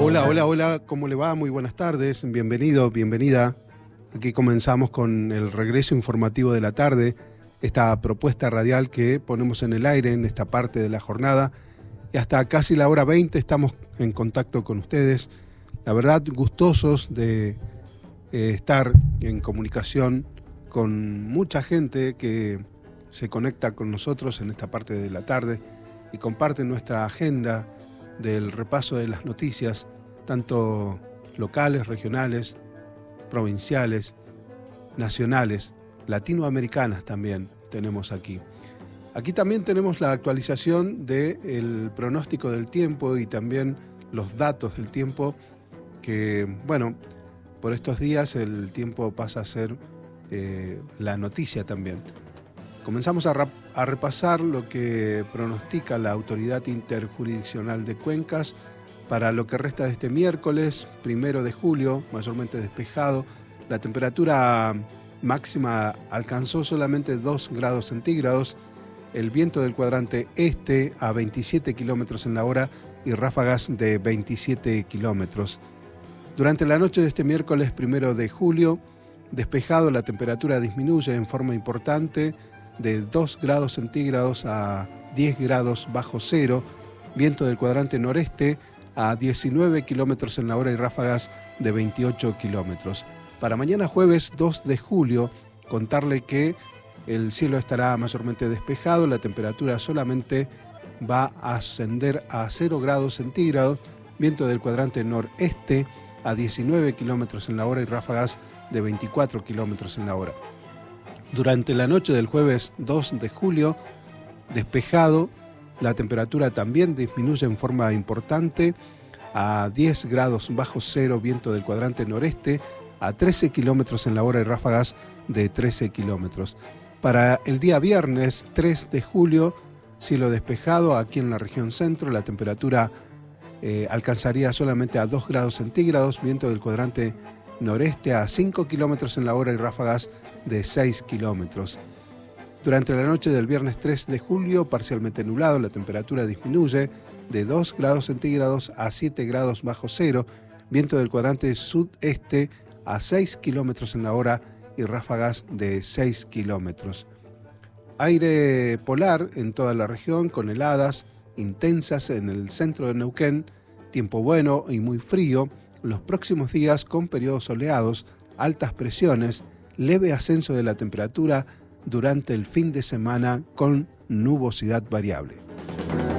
Hola, hola, hola, ¿cómo le va? Muy buenas tardes, bienvenido, bienvenida. Aquí comenzamos con el regreso informativo de la tarde, esta propuesta radial que ponemos en el aire en esta parte de la jornada. Y hasta casi la hora 20 estamos en contacto con ustedes. La verdad, gustosos de estar en comunicación con mucha gente que se conecta con nosotros en esta parte de la tarde y comparte nuestra agenda del repaso de las noticias, tanto locales, regionales, provinciales, nacionales, latinoamericanas también tenemos aquí. Aquí también tenemos la actualización del pronóstico del tiempo y también los datos del tiempo que, bueno, por estos días el tiempo pasa a ser la noticia también. Comenzamos a repasar lo que pronostica la Autoridad Interjurisdiccional de Cuencas para lo que resta de este miércoles, 1 de julio, mayormente despejado. La temperatura máxima alcanzó solamente 2 grados centígrados, el viento del cuadrante este a 27 kilómetros en la hora y ráfagas de 27 kilómetros. Durante la noche de este miércoles 1 de julio, despejado, la temperatura disminuye en forma importante de 2 grados centígrados a 10 grados bajo cero, viento del cuadrante noreste a 19 kilómetros en la hora y ráfagas de 28 kilómetros. Para mañana jueves 2 de julio, contarle que el cielo estará mayormente despejado, la temperatura solamente va a ascender a 0 grados centígrados, viento del cuadrante noreste a 19 kilómetros en la hora y ráfagas de 24 kilómetros en la hora. Durante la noche del jueves 2 de julio, despejado, la temperatura también disminuye en forma importante a 10 grados bajo cero, viento del cuadrante noreste a 13 kilómetros en la hora y ráfagas de 13 kilómetros. Para el día viernes 3 de julio, cielo despejado aquí en la región centro, la temperatura alcanzaría solamente a 2 grados centígrados, viento del cuadrante noreste a 5 kilómetros en la hora y ráfagas de 6 kilómetros. Durante la noche del viernes 3 de julio, parcialmente nublado, la temperatura disminuye de 2 grados centígrados a 7 grados bajo cero, viento del cuadrante sudeste a 6 kilómetros en la hora y ráfagas de 6 kilómetros. Aire polar en toda la región con heladas intensas en el centro de Neuquén, tiempo bueno y muy frío, los próximos días con periodos soleados, altas presiones, leve ascenso de la temperatura durante el fin de semana con nubosidad variable.